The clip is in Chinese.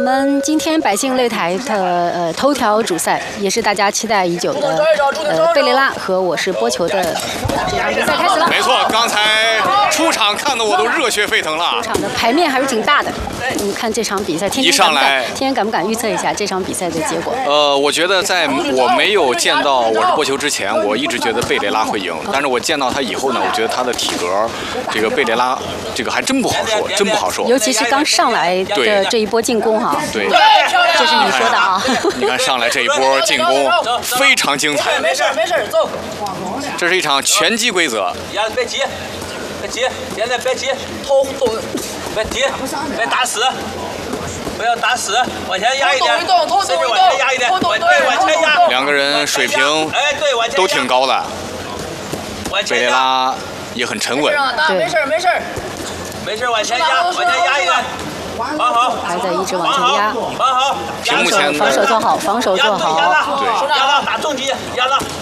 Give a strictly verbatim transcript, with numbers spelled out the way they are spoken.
们今天百姓擂台的呃头条主赛，也是大家期待已久的呃贝雷拉和我是波球的这场比赛开始了。 没错，刚才出场看得我都热血沸腾了。 出场的牌面还是挺大的。我们看这场比赛，天天敢不敢？天天敢不敢预测一下这场比赛的结果？ 呃，我觉得在我没有见到我是波球之前，我一直觉得贝雷拉会赢。但是我见到他以后呢，我觉得他的体格，这个贝雷拉，这个还真不好说，真不好说。 尤其是刚上来的这一波进攻哈。 对， 这是你说的啊。 你看上来这一波进攻非常精彩。 没事没事，走。 这是一场拳击规则。 别急，别急，现在别急，头动，别急，别打死，不要打死，往前压一点，甚至往前压一点，对，往前压。 两个人水平都挺高的，贝雷拉也很沉稳。 对， 没事没事，没事往前压，往前压一点。防好， 还在一直往前压， 防好， 屏幕前防守做好，防守做好， 对， 压到打重击，压到。